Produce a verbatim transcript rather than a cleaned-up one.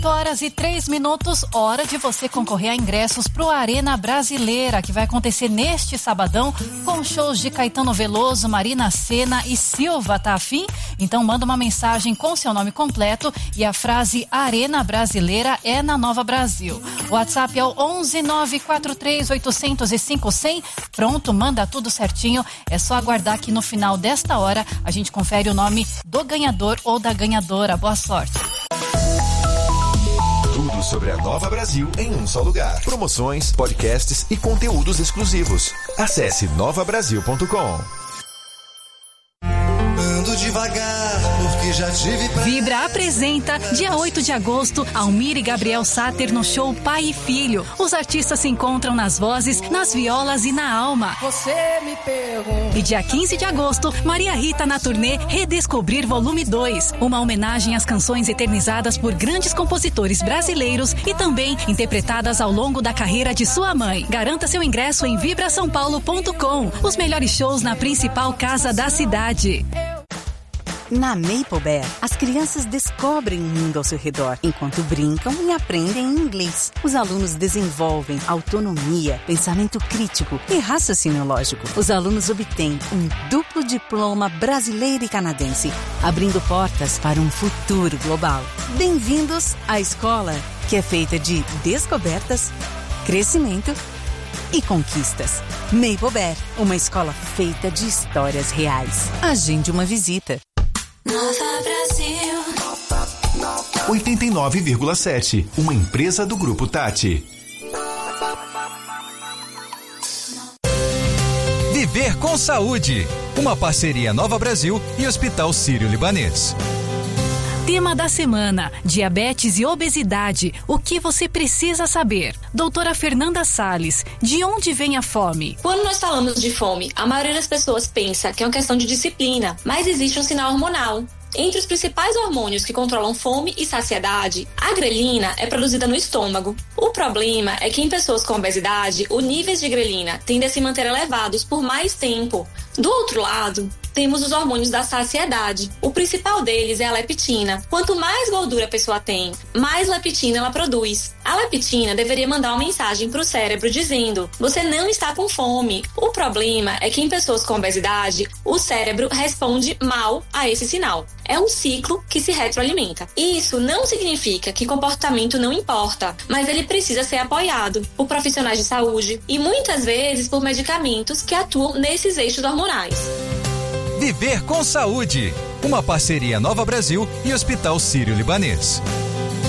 oito horas e três minutos, hora de você concorrer a ingressos pro Arena Brasileira, que vai acontecer neste sabadão, com shows de Caetano Veloso, Marina Sena e Silva, tá afim? Então manda uma mensagem com seu nome completo e a frase Arena Brasileira é na Nova Brasil. O WhatsApp é o onze nove quatro três oito zero zero cinco zero zero. Pronto, manda tudo certinho. É só aguardar que no final desta hora a gente confere o nome do ganhador ou da ganhadora. Boa sorte. Tudo sobre a Nova Brasil em um só lugar. Promoções, podcasts e conteúdos exclusivos. Acesse nova brasil ponto com. Ando devagar, porque já tive pra... Vibra apresenta, dia oito de agosto, Almir e Gabriel Sater no show Pai e Filho. Os artistas se encontram nas vozes, nas violas e na alma. Você me pergunta. E dia quinze de agosto, Maria Rita na turnê Redescobrir Volume dois. Uma homenagem às canções eternizadas por grandes compositores brasileiros e também interpretadas ao longo da carreira de sua mãe. Garanta seu ingresso em vibra são paulo ponto com. Os melhores shows na principal casa da cidade. Na Maple Bear, as crianças descobrem o mundo ao seu redor, enquanto brincam e aprendem inglês. Os alunos desenvolvem autonomia, pensamento crítico e raciocínio lógico. Os alunos obtêm um duplo diploma brasileiro e canadense, abrindo portas para um futuro global. Bem-vindos à escola, que é feita de descobertas, crescimento e conquistas. Maple Bear, uma escola feita de histórias reais. Agende uma visita. Nova Brasil oitenta e nove vírgula sete, uma empresa do Grupo Tati. Viver com Saúde, uma parceria Nova Brasil e Hospital Sírio-Libanês. Tema da semana: diabetes e obesidade. O que você precisa saber? Doutora Fernanda Salles, de onde vem a fome? Quando nós falamos de fome, a maioria das pessoas pensa que é uma questão de disciplina, mas existe um sinal hormonal. Entre os principais hormônios que controlam fome e saciedade, a grelina é produzida no estômago. O problema é que em pessoas com obesidade, os níveis de grelina tendem a se manter elevados por mais tempo. Do outro lado, temos os hormônios da saciedade. O principal deles é a leptina. Quanto mais gordura a pessoa tem, mais leptina ela produz. A leptina deveria mandar uma mensagem para o cérebro dizendo: você não está com fome. O problema é que em pessoas com obesidade, o cérebro responde mal a esse sinal. É um ciclo que se retroalimenta. Isso não significa que comportamento não importa, mas ele precisa ser apoiado por profissionais de saúde e muitas vezes por medicamentos que atuam nesses eixos hormonais. Viver com Saúde, uma parceria Nova Brasil e Hospital Sírio-Libanês.